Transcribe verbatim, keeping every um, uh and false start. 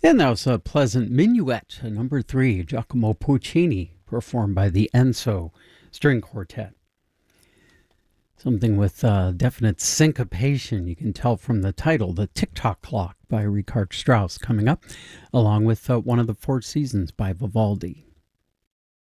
And that was a pleasant minuet, uh, number three, Giacomo Puccini, performed by the Enso String Quartet. Something with uh, definite syncopation, you can tell from the title, The Tick-Tock Clock by Richard Strauss coming up, along with uh, One of the Four Seasons by Vivaldi.